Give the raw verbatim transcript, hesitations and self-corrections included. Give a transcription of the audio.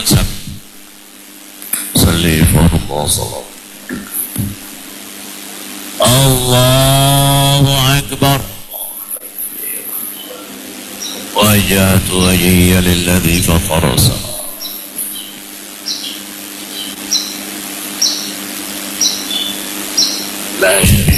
Hasan salli farullah salam Allahu Akbar wajhatu wajhiya lilladzi fatara la